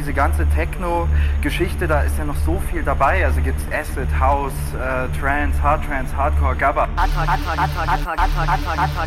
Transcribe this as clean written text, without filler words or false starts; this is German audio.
diese ganze Techno-Geschichte, da ist ja noch so viel dabei. Also gibt's Acid, House, Trance, Hardcore, Gabba.